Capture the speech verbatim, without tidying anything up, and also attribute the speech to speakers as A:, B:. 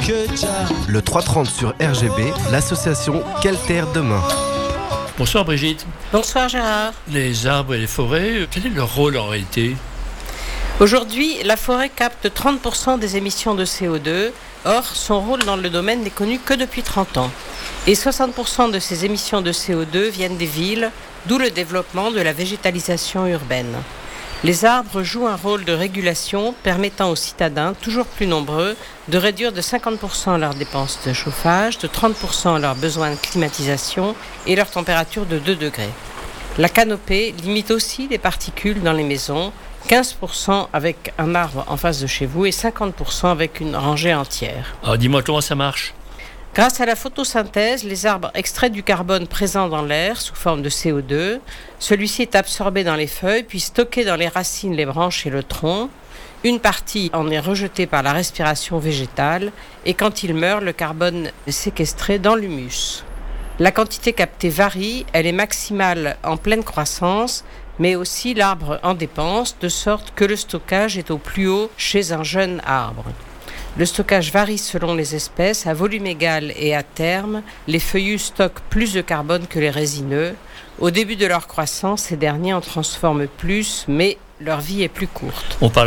A: Le trois trente sur R G B, l'association Quelle Terre Demain.
B: Bonsoir Brigitte.
C: Bonsoir Gérard.
B: Les arbres et les forêts, quel est leur rôle en réalité ?
C: Aujourd'hui, la forêt capte trente pour cent des émissions de C O deux. Or, son rôle dans le domaine n'est connu que depuis trente ans. Et soixante pour cent de ces émissions de C O deux viennent des villes, d'où le développement de la végétalisation urbaine. Les arbres jouent un rôle de régulation permettant aux citadins, toujours plus nombreux, de réduire de cinquante pour cent leurs dépenses de chauffage, de trente pour cent leurs besoins de climatisation et leur température de deux degrés. La canopée limite aussi les particules dans les maisons, quinze pour cent avec un arbre en face de chez vous et cinquante pour cent avec une rangée entière.
B: Alors dis-moi comment ça marche ?
C: Grâce à la photosynthèse, les arbres extraient du carbone présent dans l'air sous forme de C O deux. Celui-ci est absorbé dans les feuilles, puis stocké dans les racines, les branches et le tronc. Une partie en est rejetée par la respiration végétale et quand il meurt, le carbone est séquestré dans l'humus. La quantité captée varie, elle est maximale en pleine croissance, mais aussi l'arbre en dépense, de sorte que le stockage est au plus haut chez un jeune arbre. Le stockage varie selon les espèces, à volume égal et à terme, les feuillus stockent plus de carbone que les résineux. Au début de leur croissance, ces derniers en transforment plus, mais leur vie est plus courte.
B: On parle